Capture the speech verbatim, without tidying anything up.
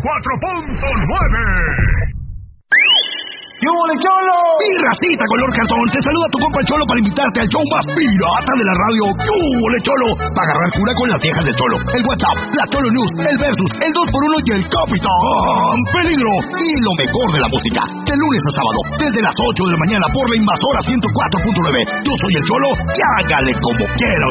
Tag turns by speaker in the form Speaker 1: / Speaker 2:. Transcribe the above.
Speaker 1: cuatro punto nueve.
Speaker 2: ¡Qué hubo, Cholo!
Speaker 3: Mi racita color cartón, te saluda tu compa el Cholo para invitarte al show más pirata de la radio. ¡Qué hubo, Cholo! Para agarrar cura con las viejas del Cholo, el WhatsApp, la Cholo News, el Versus, el dos por uno y el Capitán Peligro. Y lo mejor de la música, de lunes a sábado, desde las ocho de la mañana por la Invasora ciento cuatro punto nueve. Yo soy el Cholo y hágale como quiera.